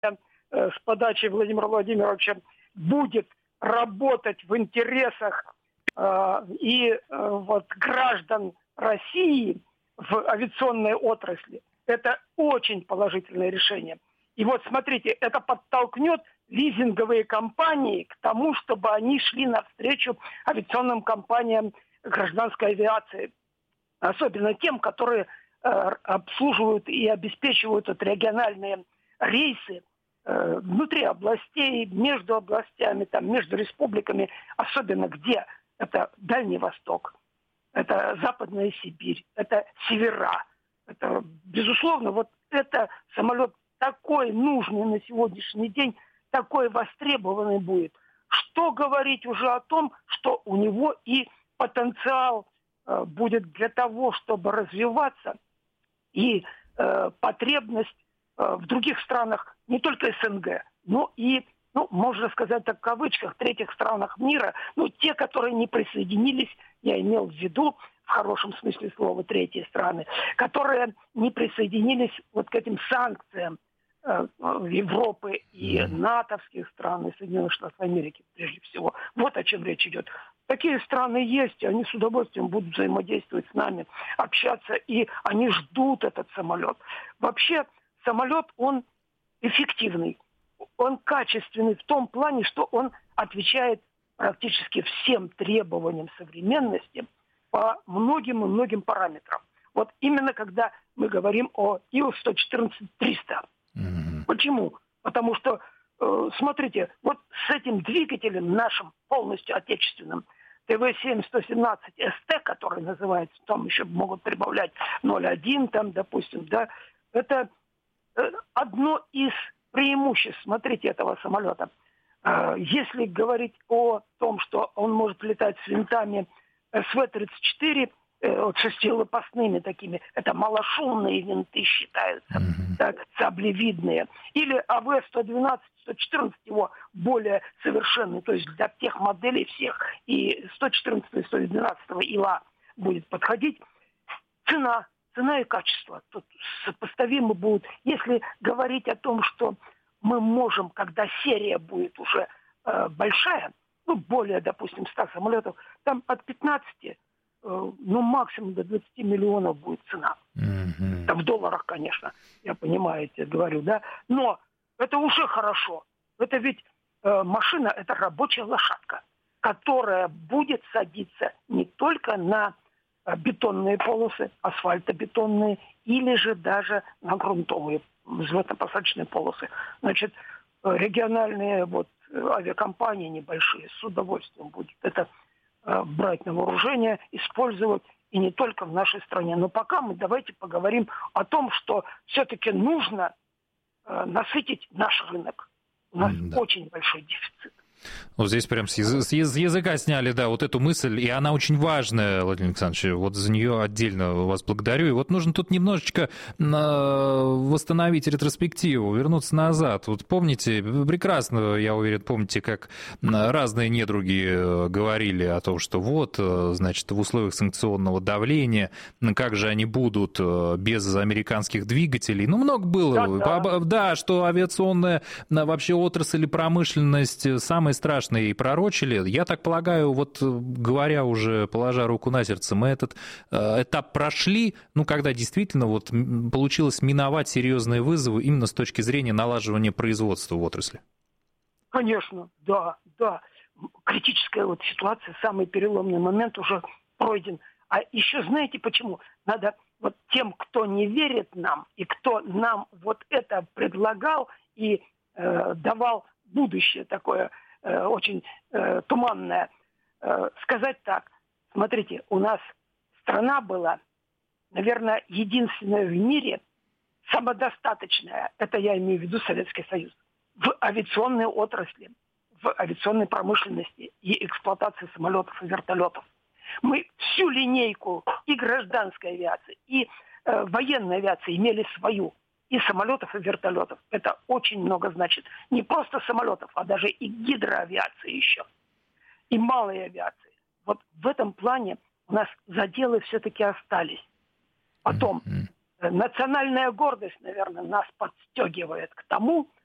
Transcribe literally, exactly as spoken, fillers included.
с подачи Владимира Владимировича будет работать в интересах э, и э, вот граждан России в авиационной отрасли, это очень положительное решение. И вот смотрите, это подтолкнет лизинговые компании к тому, чтобы они шли навстречу авиационным компаниям гражданской авиации. Особенно тем, которые э, обслуживают и обеспечивают вот, региональные рейсы э, внутри областей, между областями, там, между республиками, особенно где это Дальний Восток, это Западная Сибирь, это севера. Это, безусловно, вот это самолет такой нужный на сегодняшний день, такой востребованный будет. Что говорить уже о том, что у него и потенциал э, будет для того, чтобы развиваться, и э, потребность э, в других странах, не только СНГ, но и, ну, можно сказать так в кавычках, третьих странах мира, ну, те, которые не присоединились, я имел в виду, в хорошем смысле слова, третьи страны, которые не присоединились вот к этим санкциям э, Европы и натовских стран, и Соединенных Штатов Америки, прежде всего. Вот о чем речь идет. Такие страны есть, и они с удовольствием будут взаимодействовать с нами, общаться, и они ждут этот самолет. Вообще, самолет, он эффективный, он качественный в том плане, что он отвечает практически всем требованиям современности по многим и многим параметрам. Вот именно когда мы говорим о ил сто четырнадцать триста. Mm-hmm. Почему? Потому что, э, смотрите, вот с этим двигателем нашим, полностью отечественным, тэ вэ семь сто семнадцать эс тэ, который называется, там еще могут прибавлять ноль один, там, допустим, да, это э, одно из преимуществ, смотрите, этого самолета. Э, если говорить о том, что он может летать с винтами эс вэ тридцать четыре, э, вот шестилопастными такими, это малошумные винты считаются, mm-hmm. так, саблевидные, или а вэ сто двенадцать сто четырнадцать его более совершенный, то есть для тех моделей всех, и сто четырнадцать и сто двенадцать ила будет подходить. Цена, цена и качество тут сопоставимы будут. Если говорить о том, что мы можем, когда серия будет уже э, большая, ну, более, допустим, ста самолетов, там от пятнадцати, э, ну, максимум до двадцати миллионов будет цена. Mm-hmm. Там в долларах, конечно, я понимаю, я говорю, да, но это уже хорошо. Это ведь э, машина, это рабочая лошадка, которая будет садиться не только на э, бетонные полосы, асфальтобетонные, или же даже на грунтовые взлетно-посадочные полосы. Значит, э, региональные вот, авиакомпании небольшие с удовольствием будут это э, брать на вооружение, использовать, и не только в нашей стране. Но пока мы давайте поговорим о том, что все-таки нужно насытить наш рынок. У нас да. очень большой дефицит. Вот здесь прям с, яз... с языка сняли, да, вот эту мысль, и она очень важная, Владимир Александрович, вот за нее отдельно вас благодарю. И вот нужно тут немножечко восстановить ретроспективу, вернуться назад. Вот помните, прекрасно, я уверен, помните, как разные недруги говорили о том, что вот, значит, в условиях санкционного давления, как же они будут без американских двигателей. Ну, много было. Да, да. да что авиационная вообще отрасль и промышленность самая страшные и пророчили. Я так полагаю, вот говоря уже, положа руку на сердце, мы этот э, этап прошли, ну, когда действительно вот получилось миновать серьезные вызовы именно с точки зрения налаживания производства в отрасли. Конечно, да, да. Критическая вот ситуация, самый переломный момент уже пройден. А еще знаете почему? Надо вот тем, кто не верит нам, и кто нам вот это предлагал и э, давал будущее такое, очень э, туманная, э, сказать так. Смотрите, у нас страна была, наверное, единственная в мире, самодостаточная, это я имею в виду Советский Союз, в авиационной отрасли, в авиационной промышленности и эксплуатации самолетов и вертолетов. Мы всю линейку и гражданской авиации, и э, военной авиации имели свою. И самолетов, и вертолетов. Это очень много значит. Не просто самолетов, а даже и гидроавиации еще. И малой авиации. Вот в этом плане у нас заделы все-таки остались. Потом, mm-hmm. национальная гордость, наверное, нас подстегивает к тому,